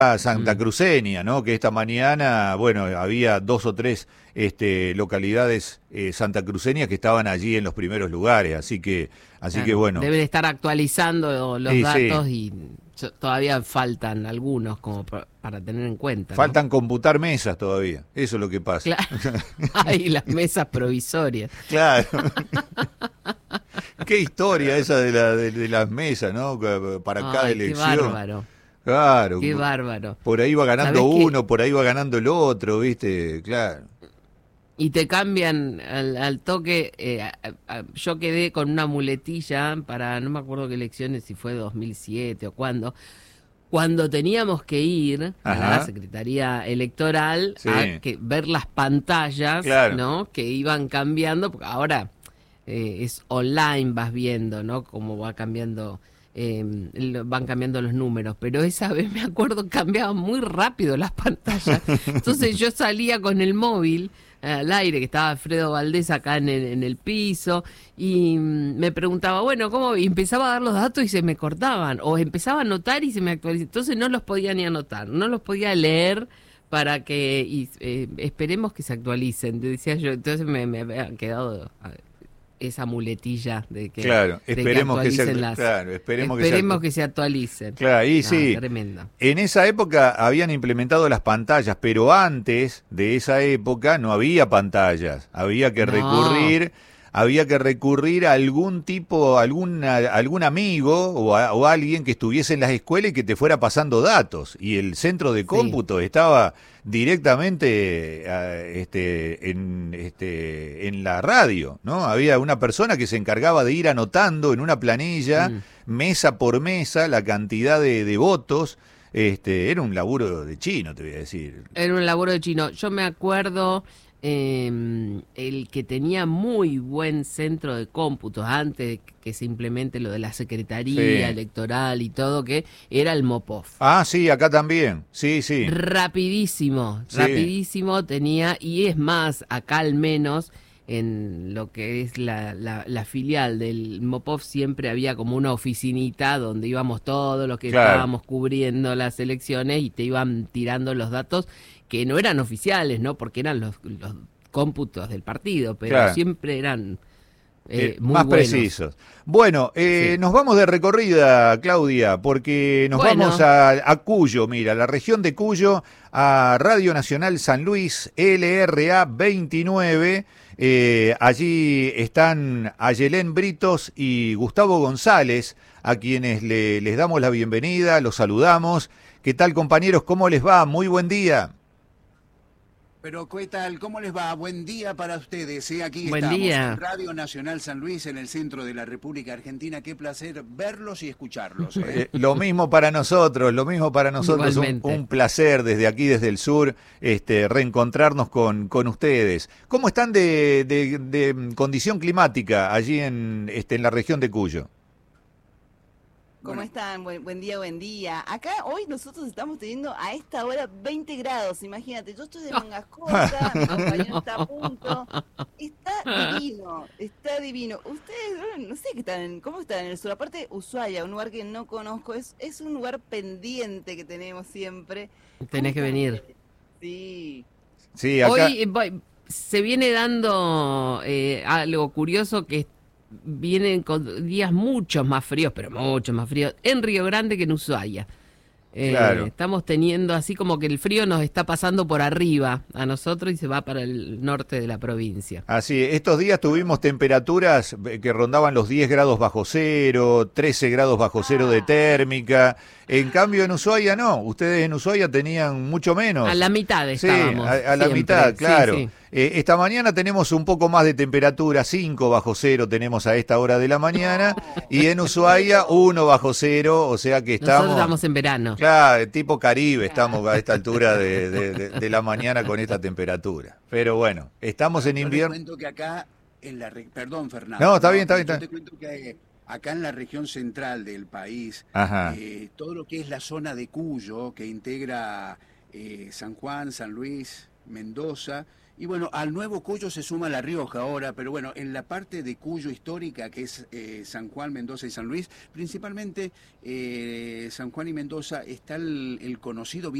santacruceña, ¿no? Que esta mañana, bueno, había 2 o 3 localidades santacruceñas que estaban allí en los primeros lugares, así que Claro, bueno. deben estar actualizando los Sí, datos sí. y todavía faltan algunos como para tener en cuenta, ¿no? Faltan computar mesas todavía, eso es lo que pasa. Claro, hay las mesas provisorias. Claro. Qué historia esa de las mesas, ¿no? Para cada Ay, qué elección. bárbaro, Claro. qué bárbaro. Por ahí va ganando ¿Sabés qué? uno, por ahí va ganando el otro, ¿viste? Claro. Y te cambian al toque. Yo quedé con una muletilla para, no me acuerdo qué elecciones, si fue 2007 o cuándo, cuando teníamos que ir a la Ajá. Secretaría Electoral a Sí. ver las pantallas, Claro. ¿no? Que iban cambiando, porque ahora es online, vas viendo, ¿no? Cómo va cambiando, van cambiando los números, pero esa vez me acuerdo cambiaban muy rápido las pantallas, entonces yo salía con el móvil al aire, que estaba Alfredo Valdés acá en el piso, y me preguntaba, bueno, ¿cómo? Y empezaba a dar los datos y se me cortaban, o empezaba a anotar y se me actualizaban, entonces no los podía ni anotar, no los podía leer para que, esperemos que se actualicen, decía yo, entonces me había quedado esa muletilla Claro, de que esperemos que actualicen esperemos que se actualicen. Claro, y Ah, sí, tremenda. en esa época habían implementado las pantallas, pero antes de esa época no había pantallas, No, había que recurrir a algún tipo, algún amigo o alguien que estuviese en las escuelas y que te fuera pasando datos, y el centro de sí. cómputo estaba directamente en la radio, ¿no? Había una persona que se encargaba de ir anotando en una planilla, Mm. mesa por mesa, la cantidad de votos. Era un laburo de chino, te voy a decir. Era un laburo de chino. Yo me acuerdo el que tenía muy buen centro de cómputos antes de que se implemente lo de la Secretaría Sí. Electoral y todo, que era el Mopov. Ah, sí, acá también. Sí, sí. Rapidísimo, Sí. rapidísimo tenía, y es más, acá al menos, en lo que es la filial del Mopov, siempre había como una oficinita donde íbamos todos los que Claro. estábamos cubriendo las elecciones y te iban tirando los datos que no eran oficiales, ¿no? Porque eran los cómputos del partido, pero Claro. siempre eran muy Más buenos. precisos. Bueno, Sí. nos vamos de recorrida, Claudia, porque nos vamos Bueno, a Cuyo, mira, la región de Cuyo, a Radio Nacional San Luis, LRA 29. Allí están Ayelén Britos y Gustavo González, a quienes les damos la bienvenida, los saludamos. ¿Qué tal, compañeros? ¿Cómo les va? Muy buen día. Pero, ¿qué tal? ¿Cómo les va? Buen día para ustedes. Aquí buen estamos en día. Radio Nacional San Luis, en el centro de la República Argentina. Qué placer verlos y escucharlos. Lo mismo para nosotros, lo mismo para nosotros, Igualmente. un placer desde aquí, desde el sur, reencontrarnos con ustedes. ¿Cómo están de condición climática allí en la región de Cuyo? ¿Cómo Bueno, están? Buen día, buen día. Acá hoy nosotros estamos teniendo a esta hora 20 grados, imagínate. Yo estoy de mangas cortas, mi compañero está a punto. Está divino, está divino. Ustedes, no sé qué están, cómo están en el sur. Aparte, Ushuaia, un lugar que no conozco, es un lugar pendiente que tenemos siempre. ¿Cómo Tenés que están venir. ustedes? Sí. Sí, acá. Hoy se viene dando algo curioso, que vienen con días mucho más fríos, pero mucho más fríos, en Río Grande que en Ushuaia. Claro. Estamos teniendo así como que el frío nos está pasando por arriba a nosotros y se va para el norte de la provincia. Así, estos días tuvimos temperaturas que rondaban los 10 grados bajo cero, 13 grados bajo cero de Ah, térmica. En cambio, en Ushuaia no. Ustedes en Ushuaia tenían mucho A menos. la mitad Sí, estábamos, a la mitad, siempre. Sí, claro. sí. Esta mañana tenemos un poco más de temperatura, 5 bajo cero tenemos a esta hora de la mañana, no, y en qué Ushuaia frío. 1 bajo cero, o sea que Nosotros estamos, estamos en verano. claro, tipo Caribe, estamos a Claro. esta altura de la mañana con esta temperatura. Pero bueno, estamos en Yo les invierno. cuento que acá, perdón, No, Fernando, está bien, ¿no? está bien, Yo está te bien. cuento que acá en la región central del país, Ajá, todo lo que es la zona de Cuyo, que integra San Juan, San Luis, Mendoza. Y bueno, al nuevo Cuyo se suma La Rioja ahora, pero bueno, en la parte de Cuyo histórica, que es San Juan, Mendoza y San Luis, principalmente San Juan y Mendoza, está el conocido